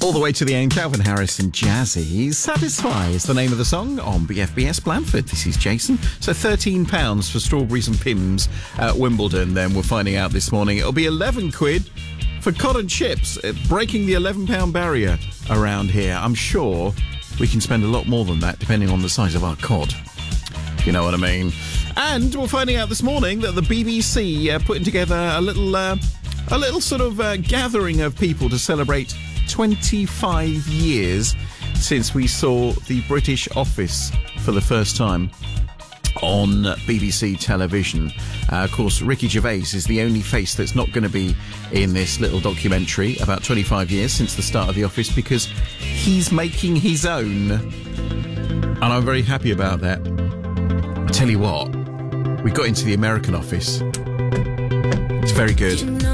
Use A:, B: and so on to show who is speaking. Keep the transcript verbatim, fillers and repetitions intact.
A: All the way to the end, Calvin Harris and Jazzy. Satisfy is the name of the song on B F B S Blandford. This is Jason. So thirteen pounds for Strawberries and Pims at Wimbledon. Then we're finding out this morning it'll be eleven quid for cod and chips, breaking the eleven pound barrier around here. I'm sure we can spend a lot more than that depending on the size of our cod. You know what I mean? And we're finding out this morning that the B B C are putting together a little, uh, a little sort of uh, gathering of people to celebrate twenty-five years since we saw the British Office for the first time on B B C television. Uh, of course, Ricky Gervais is the only face that's not going to be in this little documentary about twenty-five years since the start of The Office, because he's making his own. And I'm very happy about that. I tell you what, we got into the American Office. It's very good.